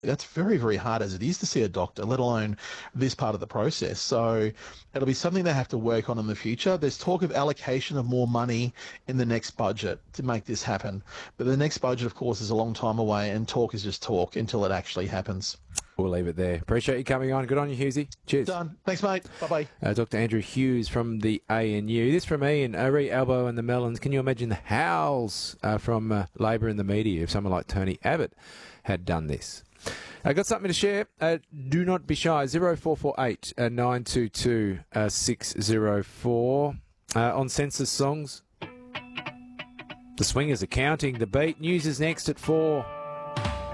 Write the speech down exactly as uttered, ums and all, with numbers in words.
That's very, very hard as it is to see a doctor, let alone this part of the process. So it'll be something they have to work on in the future. There's talk of allocation of more money in the next budget to make this happen. But the next budget, of course, is a long time away, and talk is just talk until it actually happens. We'll leave it there. Appreciate you coming on. Good on you, Hughesy. Cheers. Done. Thanks, mate. Bye-bye. Uh, Doctor Andrew Hughes from the A N U. This from Ian. Uh, re Albo and the Melons. Can you imagine the howls uh, from uh, Labor and the media if someone like Tony Abbott had done this? I got something to share. Uh, do not be shy. zero four four eight nine two two six zero four. Uh, on census songs. The Swingers are counting the beat. News is next at four.